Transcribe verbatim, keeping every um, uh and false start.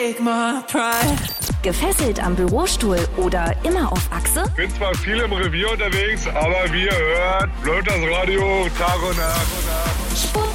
take my pride. Gefesselt am Bürostuhl oder immer auf Achse? Bin zwar viel im Revier unterwegs, aber wie ihr hört, läuft das Radio Tag und Nacht.